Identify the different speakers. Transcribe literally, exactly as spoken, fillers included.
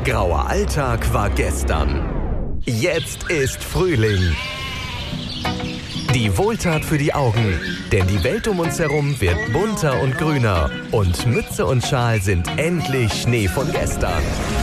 Speaker 1: Grauer Alltag war gestern. Jetzt ist Frühling. Die Wohltat für die Augen, denn die Welt um uns herum wird bunter und grüner und Mütze und Schal sind endlich Schnee von gestern.